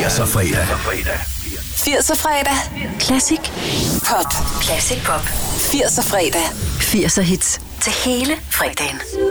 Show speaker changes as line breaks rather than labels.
80'er-fredag.
80'er-fredag. Classic Pop. Classic Pop. 80'er-fredag. 80'er hits til hele fredagen.